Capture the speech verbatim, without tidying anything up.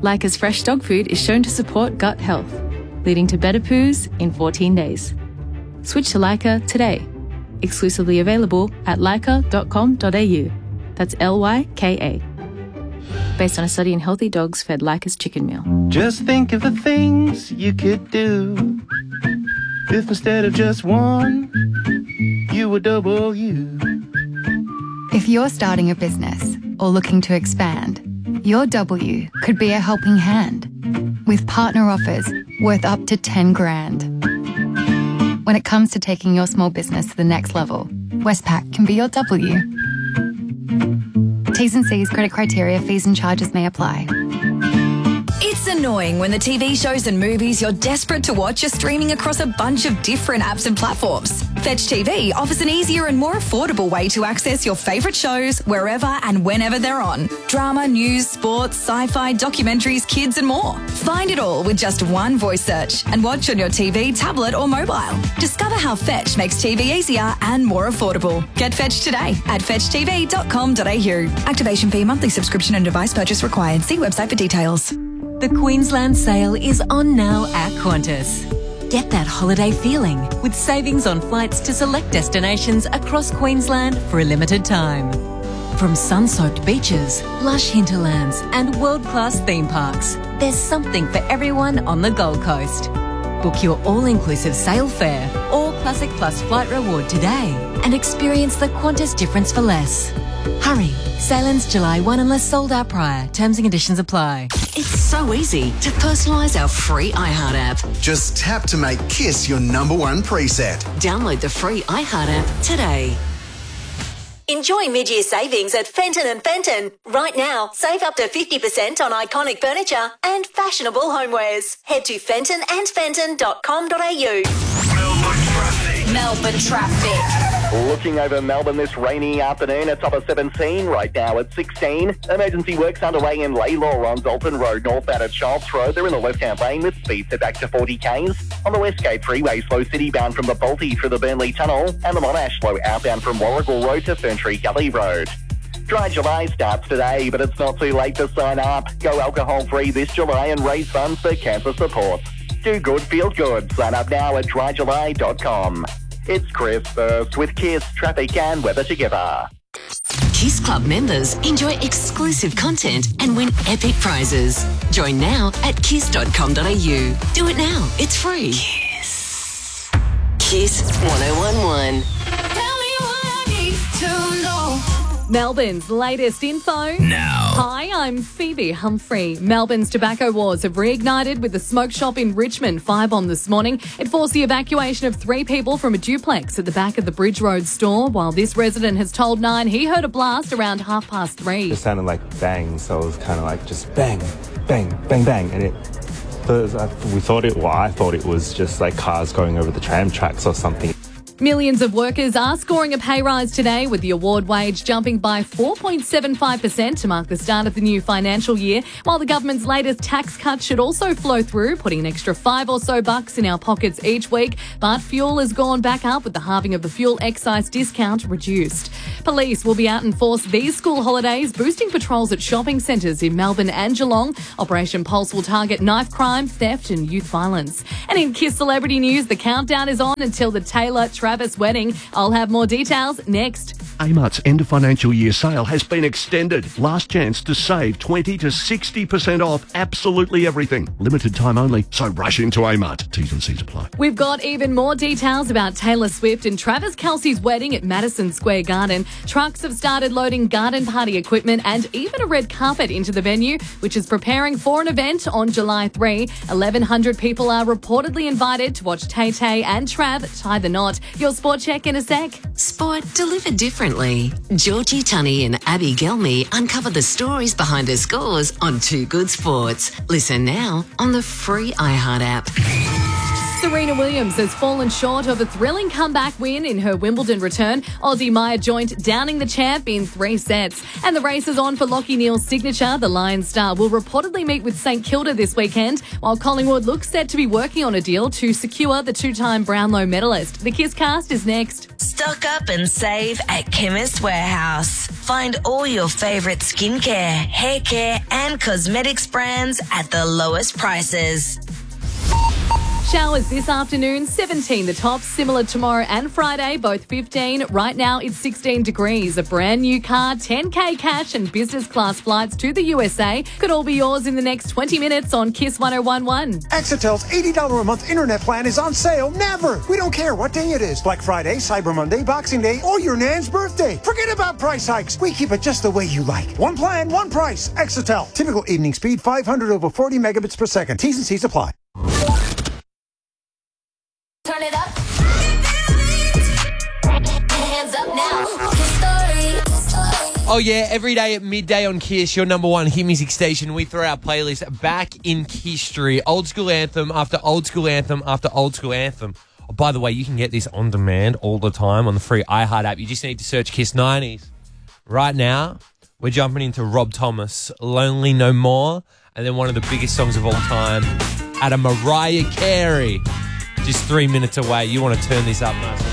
Lyca's fresh dog food is shown to support gut health, leading to better poos in fourteen days. Switch to Lyca today. Exclusively available at lyca dot com dot a u. That's L Y K A. Based on a study in healthy dogs fed Lyca's chicken meal. Just think of the things you could do if instead of just one, you were double you. If you're starting a business or looking to expand, your W could be a helping hand with partner offers worth up to ten grand. When it comes to taking your small business to the next level, Westpac can be your W. T's and C's, credit criteria, fees and charges may apply. It's annoying when the T V shows and movies you're desperate to watch are streaming across a bunch of different apps and platforms. Fetch T V offers an easier and more affordable way to access your favourite shows wherever and whenever they're on. Drama, news, sports, sci-fi, documentaries, kids and more. Find it all with just one voice search and watch on your T V, tablet or mobile. Discover how Fetch makes T V easier and more affordable. Get Fetch today at fetch t v dot com dot a u. Activation fee, monthly subscription and device purchase required. See website for details. The Queensland sale is on now at Qantas. Get that holiday feeling with savings on flights to select destinations across Queensland for a limited time. From sun-soaked beaches, lush hinterlands and world-class theme parks, there's something for everyone on the Gold Coast. Book your all-inclusive sail fare or Classic Plus flight reward today and experience the Qantas difference for less. Hurry, sail ends July first unless sold out prior. Terms and conditions apply. It's so easy to personalise our free iHeart app. Just tap to make Kiss your number one preset. Download the free iHeart app today. Enjoy mid-year savings at Fenton and Fenton. Right now, save up to fifty percent on iconic furniture and fashionable homewares. Head to fenton and fenton dot com dot a u. Melbourne traffic. Melbourne traffic. Looking over Melbourne this rainy afternoon, a top of seventeen, right now at sixteen. Emergency works underway in Laylaw on Dalton Road, northbound at Charles Road. They're in the left-hand lane with speed set back to forty k's. On the Westgate Freeway, slow city bound from the Balti through the Burnley Tunnel, and the Monash slow outbound from Warrigal Road to Ferntree Gully Road. Dry July starts today, but it's not too late to sign up. Go alcohol-free this July and raise funds for cancer support. Do good, feel good. Sign up now at dry july dot com. It's Chris First with Kiss, traffic and weather together. Kiss Club members enjoy exclusive content and win epic prizes. Join now at kiss dot com dot a u. Do it now. It's free. Kiss. Kiss one oh one one. Tell me what I need to know. Melbourne's latest info now. Hi, I'm Phoebe Humphrey. Melbourne's tobacco wars have reignited with the smoke shop in Richmond firebomb this morning. It forced the evacuation of three people from a duplex at the back of the Bridge Road store, while this resident has told Nine he heard a blast around half past three. It sounded like bang, so it was kind of like just bang, bang, bang, bang, and it. We thought it. Well, I thought it was just like cars going over the tram tracks or something. Millions of workers are scoring a pay rise today, with the award wage jumping by four point seven five percent to mark the start of the new financial year, while the government's latest tax cut should also flow through, putting an extra five or so bucks in our pockets each week. But fuel has gone back up, with the halving of the fuel excise discount reduced. Police will be out in force these school holidays, boosting patrols at shopping centres in Melbourne and Geelong. Operation Pulse will target knife crime, theft and youth violence. And in Kiss Celebrity News, the countdown is on until the Taylor Travis wedding. I'll have more details next. Amart's end of financial year sale has been extended. Last chance to save twenty to sixty percent off absolutely everything. Limited time only, so rush into Amart. T's and C's apply. We've got even more details about Taylor Swift and Travis Kelce's wedding at Madison Square Garden. Trucks have started loading garden party equipment and even a red carpet into the venue, which is preparing for an event on July third. eleven hundred people are reportedly invited to watch Tay Tay and Trav tie the knot. Your sport check in a sec. Sport delivered differently. Georgie Tunney and Abby Gelmy uncover the stories behind her scores on Two Good Sports. Listen now on the free iHeart app. Serena Williams has fallen short of a thrilling comeback win in her Wimbledon return. Aussie Maya Joint downing the champ in three sets. And the race is on for Lachie Neale's signature. The Lions star will reportedly meet with St Kilda this weekend, while Collingwood looks set to be working on a deal to secure the two-time Brownlow medalist. The Kiss Cast is next. Stock up and save at Chemist Warehouse. Find all your favourite skincare, hair care and cosmetics brands at the lowest prices. Showers this afternoon, seventeen the top, similar tomorrow and Friday, both fifteen. Right now it's sixteen degrees. A brand new car, ten K cash and business class flights to the U S A could all be yours in the next twenty minutes on Kiss one oh one one. Exitel's eighty dollars a month internet plan is on sale never. We don't care what day it is. Black Friday, Cyber Monday, Boxing Day, or your nan's birthday. Forget about price hikes. We keep it just the way you like. One plan, one price. Exitel. Typical evening speed, five hundred over forty megabits per second. T's and C's apply. Turn it up. Hands up now. Kiss story. Kiss story. Oh yeah, every day at midday on Kiss, your number one hit music station, we throw our playlist back in history. Old school anthem after old school anthem after old school anthem. Oh, by the way, you can get this on demand all the time on the free iHeart app. You just need to search Kiss nineties. Right now, we're jumping into Rob Thomas, Lonely No More, and then one of the biggest songs of all time, out of Mariah Carey. Just three minutes away. You want to turn this up nice and